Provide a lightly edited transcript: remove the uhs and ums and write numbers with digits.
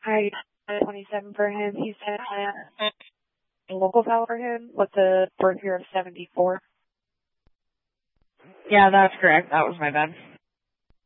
I 27 for him. He said a local file for him with the birth year of 74. Yeah, that's correct. That was my bad.